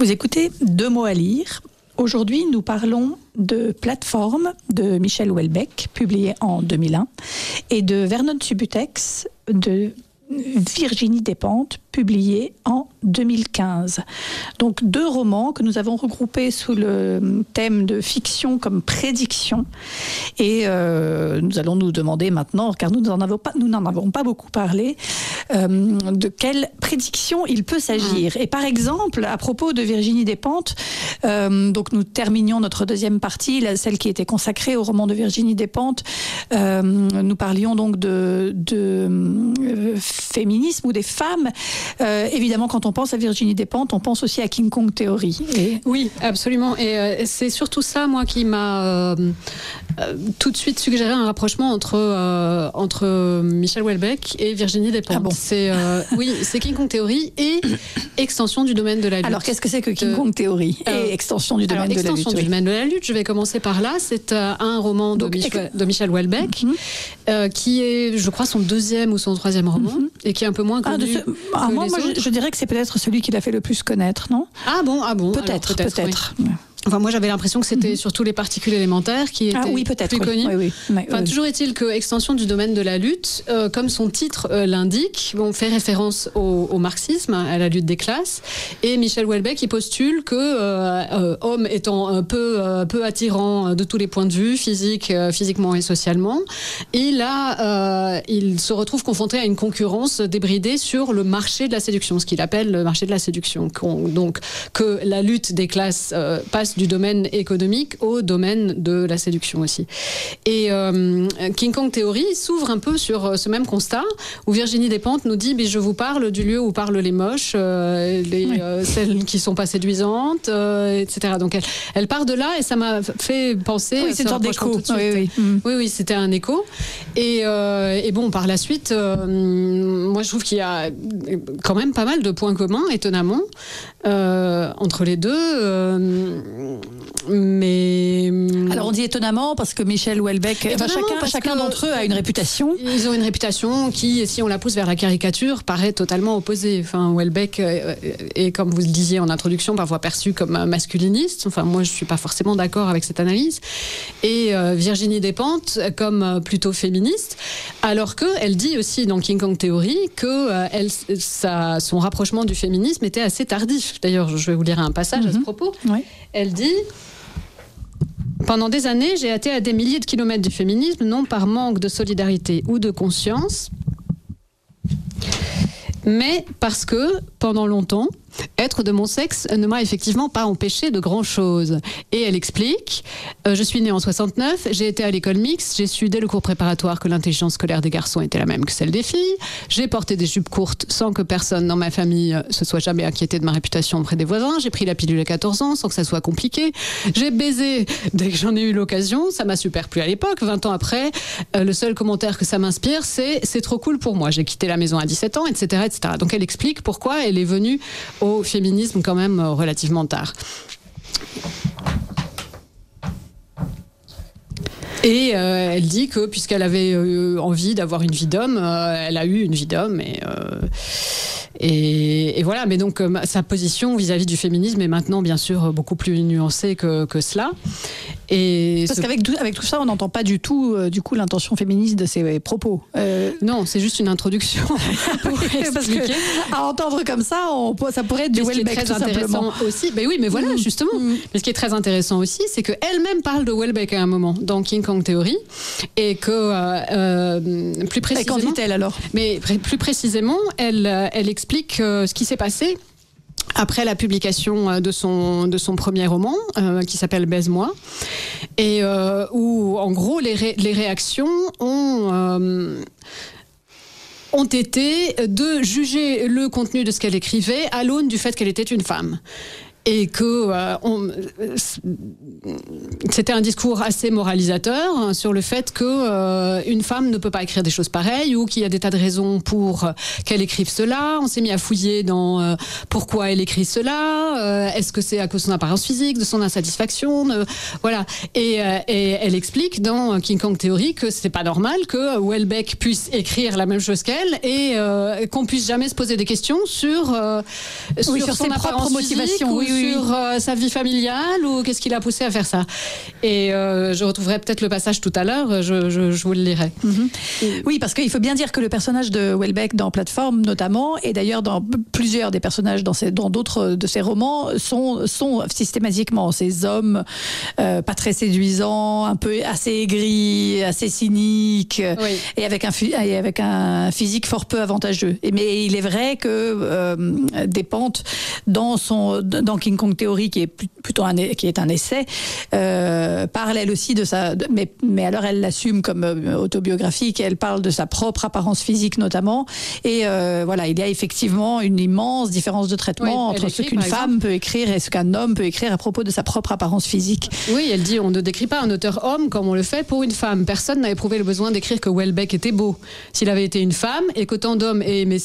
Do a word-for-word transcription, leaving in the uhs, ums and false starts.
Vous écoutez Deux mots à lire. Aujourd'hui, nous parlons de Plateforme de Michel Houellebecq, publié en deux mille un, et de Vernon Subutex de Virginie Despentes, publié en deux mille quinze. Donc deux romans que nous avons regroupés sous le thème de fiction comme prédiction. Et euh, nous allons nous demander maintenant, car nous n'en avons pas, nous n'en avons pas beaucoup parlé, euh, de quelle prédiction il peut s'agir. Et par exemple, à propos de Virginie Despentes, euh, donc nous terminions notre deuxième partie, la, celle qui était consacrée au roman de Virginie Despentes. Euh, nous parlions donc de, de euh, féminisme ou des femmes. Euh, évidemment, quand on pense à Virginie Despentes, on pense aussi à King Kong Theory. Et... Oui, absolument. Et euh, c'est surtout ça, moi, qui m'a euh, euh, tout de suite suggéré un rapprochement entre, euh, entre Michel Houellebecq et Virginie Despentes. Ah bon. C'est, euh, oui, c'est King Kong Theory et extension du domaine de la lutte. Alors, qu'est-ce que c'est que King Kong Theory et euh, extension du domaine alors, de la lutte? Extension du oui. domaine de la lutte, je vais commencer par là. C'est euh, un roman de, Donc, Michel, de Michel Houellebecq, mm-hmm. euh, qui est, je crois, son deuxième ou son troisième roman, mm-hmm. et qui est un peu moins connu. Ah, de ce... ah, moi, moi je, je dirais que c'est peut-être celui qui l'a fait le plus connaître, non? Ah bon, ah bon. Peut-être, alors, peut-être. peut-être. Oui. Enfin, moi, j'avais l'impression que c'était mm-hmm. surtout les particules élémentaires qui étaient ah, oui, peut-être, plus oui. connues. Oui, oui. Oui, enfin, oui. Toujours est-il que Extension du domaine de la lutte, euh, comme son titre euh, l'indique, bon, fait référence au, au marxisme, à la lutte des classes. Et Michel Houellebecq, il postule que, euh, euh, homme étant un peu, euh, peu attirant de tous les points de vue, physique, euh, physiquement et socialement, il, a, euh, il se retrouve confronté à une concurrence débridée sur le marché de la séduction, ce qu'il appelle le marché de la séduction. Donc, que la lutte des classes euh, passe du domaine économique au domaine de la séduction aussi. Et euh, King Kong Theory s'ouvre un peu sur ce même constat où Virginie Despentes nous dit mais je vous parle du lieu où parlent les moches, euh, les, oui. euh, celles qui sont pas séduisantes, euh, et cetera. Donc elle, elle part de là et ça m'a fait penser. Oui, c'est une sorte d'écho. Oui, oui. Mm. oui, oui, c'était un écho. Et, euh, et bon, par la suite, euh, moi je trouve qu'il y a quand même pas mal de points communs, étonnamment, euh, entre les deux. Euh, Mais alors on dit étonnamment parce que Michel Houellebecq, enfin, chacun, chacun d'entre eux a une réputation. Ils ont une réputation qui, si on la pousse vers la caricature, paraît totalement opposée. Enfin, Houellebecq est, comme vous le disiez en introduction, parfois perçu comme masculiniste. Enfin, moi, je suis pas forcément d'accord avec cette analyse. Et euh, Virginie Despentes comme plutôt féministe, alors que elle dit aussi dans King Kong Theory que euh, elle, sa, son rapprochement du féminisme était assez tardif. D'ailleurs, je vais vous lire un passage mm-hmm. à ce propos. Oui. Elle dit. Pendant des années, j'ai été à des milliers de kilomètres du féminisme, non par manque de solidarité ou de conscience, mais parce que, pendant longtemps, être de mon sexe ne m'a effectivement pas empêché de grand-chose. Et elle explique, euh, je suis née en soixante-neuf, j'ai été à l'école mixte, j'ai su dès le cours préparatoire que l'intelligence scolaire des garçons était la même que celle des filles, j'ai porté des jupes courtes sans que personne dans ma famille se soit jamais inquiété de ma réputation auprès des voisins, j'ai pris la pilule à quatorze ans sans que ça soit compliqué, j'ai baisé dès que j'en ai eu l'occasion, ça m'a super plu à l'époque, vingt ans après, euh, le seul commentaire que ça m'inspire, c'est « c'est trop cool pour moi, j'ai quitté la maison à dix-sept ans, et cetera et cetera » Donc elle explique pourquoi elle est venue au féminisme quand même relativement tard. Et euh, elle dit que puisqu'elle avait euh, envie d'avoir une vie d'homme, euh, elle a eu une vie d'homme et, euh, et, et voilà. Mais donc euh, sa position vis-à-vis du féminisme est maintenant bien sûr beaucoup plus nuancée que, que cela. Et Parce ce... qu'avec tout, avec tout ça, on n'entend pas du tout, euh, du coup, l'intention féministe de ses propos. Euh... Non, c'est juste une introduction pour expliquer. Parce que, à entendre comme ça, on, ça pourrait être du Houellebecq, tout simplement. Aussi, ben oui, mais voilà, mmh. justement. Mmh. Mais ce qui est très intéressant aussi, c'est qu'elle-même parle de Houellebecq à un moment dans King Kong Theory, et que euh, euh, plus précisément. Et qu'en dit-elle alors ? Mais plus précisément, elle, elle explique euh, ce qui s'est passé. Après la publication de son, de son premier roman, euh, qui s'appelle « Baise-moi », et euh, où, en gros, les, ré, les réactions ont... Euh, ont été de juger le contenu de ce qu'elle écrivait à l'aune du fait qu'elle était une femme. Et que euh, on, c'était un discours assez moralisateur hein, sur le fait que euh, une femme ne peut pas écrire des choses pareilles ou qu'il y a des tas de raisons pour qu'elle écrive cela. On s'est mis à fouiller dans euh, pourquoi elle écrit cela. Euh, est-ce que c'est à cause de son apparence physique, de son insatisfaction, de, voilà. Et, euh, et elle explique dans King Kong Theory que c'est pas normal que Houellebecq puisse écrire la même chose qu'elle et euh, qu'on puisse jamais se poser des questions sur euh, oui, sur, sur son ses apparence propres motivations. Physique, oui, oui, sur oui. Euh, sa vie familiale ou qu'est-ce qui l'a poussé à faire ça. Et euh, je retrouverai peut-être le passage tout à l'heure, je, je, je vous le lirai. Mm-hmm. Oui, parce qu'il faut bien dire que le personnage de Houellebecq dans Plateforme notamment, et d'ailleurs dans plusieurs des personnages dans, ces, dans d'autres de ses romans, sont, sont systématiquement ces hommes euh, pas très séduisants, un peu assez aigris, assez cyniques, oui. et, avec un, et avec un physique fort peu avantageux. Et, mais il est vrai que euh, Despentes, dans, son, dans King Kong Theory, qui est plutôt un, qui est un essai, euh, parle elle aussi de sa... De, mais, mais alors elle l'assume comme euh, autobiographique, et elle parle de sa propre apparence physique notamment. Et euh, voilà, il y a effectivement une immense différence de traitement oui, entre écrit, ce qu'une femme exemple. peut écrire et ce qu'un homme peut écrire à propos de sa propre apparence physique. Oui, elle dit, on ne décrit pas un auteur homme comme on le fait pour une femme. Personne n'a éprouvé le besoin d'écrire que Houellebecq était beau. S'il avait été une femme et qu'autant d'hommes aient aimé